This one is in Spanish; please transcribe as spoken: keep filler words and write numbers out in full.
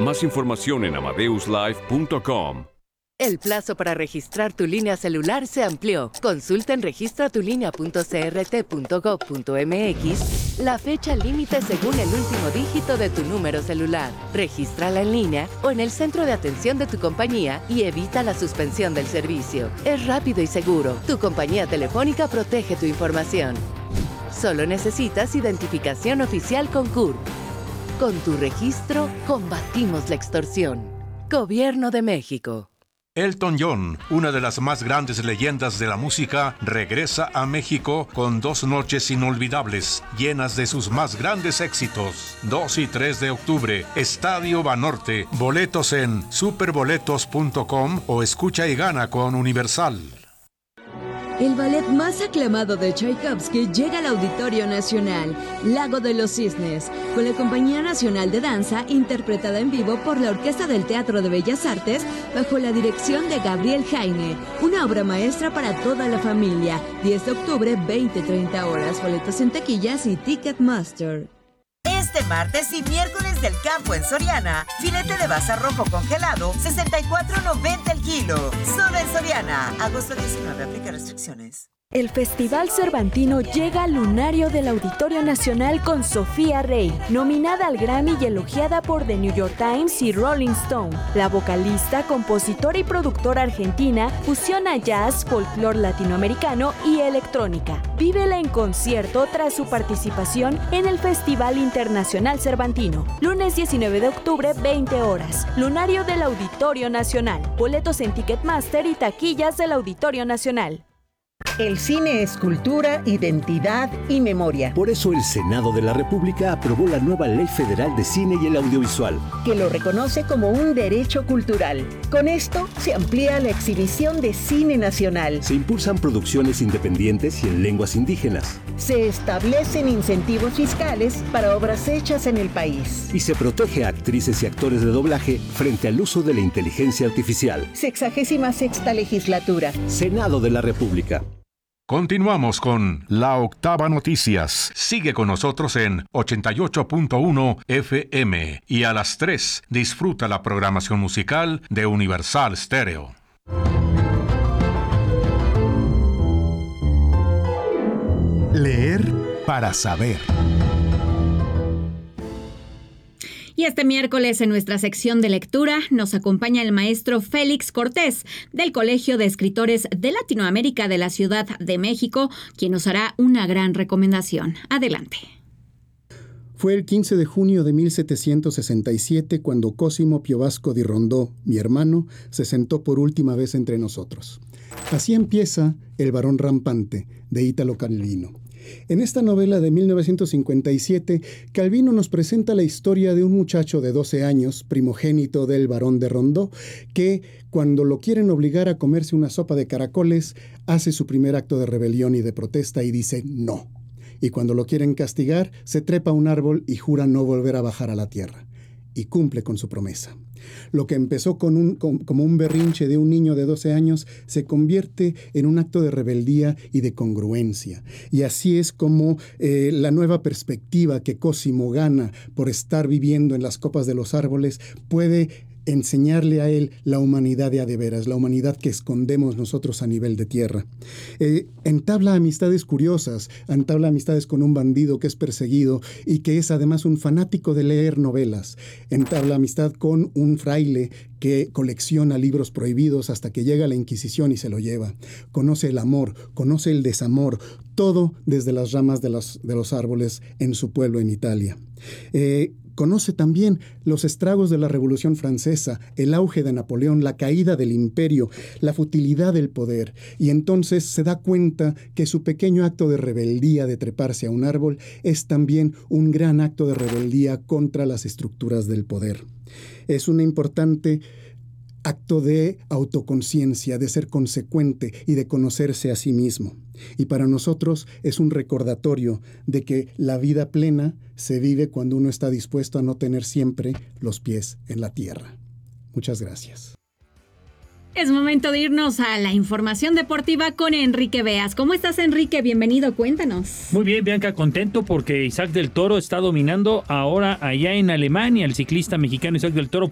Más información en amadeus live punto com. El plazo para registrar tu línea celular se amplió. Consulta en registra tu línea punto c r t punto gov punto m x la fecha límite según el último dígito de tu número celular. Regístrala en línea o en el centro de atención de tu compañía y evita la suspensión del servicio. Es rápido y seguro. Tu compañía telefónica protege tu información. Solo necesitas identificación oficial con C U R. Con tu registro, combatimos la extorsión. Gobierno de México. Elton John, una de las más grandes leyendas de la música, regresa a México con dos noches inolvidables, llenas de sus más grandes éxitos. dos y tres de octubre, Estadio Banorte. Boletos en superboletos punto com o escucha y gana con Universal. El ballet más aclamado de Tchaikovsky llega al Auditorio Nacional, Lago de los Cisnes, con la Compañía Nacional de Danza, interpretada en vivo por la Orquesta del Teatro de Bellas Artes, bajo la dirección de Gabriel Jaime. Una obra maestra para toda la familia. diez de octubre, veinte a treinta horas. Boletos en taquillas y Ticketmaster. Este martes y miércoles del campo en Soriana, filete de basa rojo congelado, sesenta y cuatro noventa el kilo. Solo en Soriana. Agosto diecinueve, aplica restricciones. El Festival Cervantino llega al lunario del Auditorio Nacional con Sofía Rey, nominada al Grammy y elogiada por The New York Times y Rolling Stone. La vocalista, compositora y productora argentina fusiona jazz, folclore latinoamericano y electrónica. Vívela en concierto tras su participación en el Festival Internacional Cervantino. Lunes diecinueve de octubre, veinte horas. Lunario del Auditorio Nacional. Boletos en Ticketmaster y taquillas del Auditorio Nacional. El cine es cultura, identidad y memoria. Por eso el Senado de la República aprobó la nueva Ley Federal de Cine y el Audiovisual, que lo reconoce como un derecho cultural. Con esto se amplía la exhibición de cine nacional. Se impulsan producciones independientes y en lenguas indígenas. Se establecen incentivos fiscales para obras hechas en el país. Y se protege a actrices y actores de doblaje frente al uso de la inteligencia artificial. Sexagésima sexta legislatura. Senado de la República. Continuamos con La Octava Noticias. Sigue con nosotros en ochenta y ocho punto uno F M y a las tres disfruta la programación musical de Universal Stereo. Leer para saber. Y este miércoles en nuestra sección de lectura nos acompaña el maestro Félix Cortés del Colegio de Escritores de Latinoamérica de la Ciudad de México, quien nos hará una gran recomendación. Adelante. Fue el quince de junio de mil setecientos sesenta y siete cuando Cosimo Pio Vasco di Rondó, mi hermano, se sentó por última vez entre nosotros. Así empieza El varón rampante, de Ítalo Calvino. En esta novela de mil novecientos cincuenta y siete, Calvino nos presenta la historia de un muchacho de doce años, primogénito del barón de Rondó, que, cuando lo quieren obligar a comerse una sopa de caracoles, hace su primer acto de rebelión y de protesta y dice no. Y cuando lo quieren castigar, se trepa a un árbol y jura no volver a bajar a la tierra. Y cumple con su promesa. Lo que empezó con un, con, como un berrinche de un niño de doce años se convierte en un acto de rebeldía y de congruencia. Y así es como eh, la nueva perspectiva que Cosimo gana por estar viviendo en las copas de los árboles puede enseñarle a él la humanidad de a de veras, la humanidad que escondemos nosotros a nivel de tierra. Eh, entabla amistades curiosas, entabla amistades con un bandido que es perseguido y que es además un fanático de leer novelas. Entabla amistad con un fraile que colecciona libros prohibidos hasta que llega la Inquisición y se lo lleva. Conoce el amor, conoce el desamor, todo desde las ramas de los, de los árboles en su pueblo en Italia. Eh, Conoce también los estragos de la Revolución Francesa, el auge de Napoleón, la caída del imperio, la futilidad del poder, y entonces se da cuenta que su pequeño acto de rebeldía de treparse a un árbol es también un gran acto de rebeldía contra las estructuras del poder. Es una importante acto de autoconciencia, de ser consecuente y de conocerse a sí mismo. Y para nosotros es un recordatorio de que la vida plena se vive cuando uno está dispuesto a no tener siempre los pies en la tierra. Muchas gracias. Es momento de irnos a la información deportiva con Enrique Beas. ¿Cómo estás, Enrique? Bienvenido, cuéntanos. Muy bien, Bianca, contento porque Isaac del Toro está dominando ahora allá en Alemania. El ciclista mexicano Isaac del Toro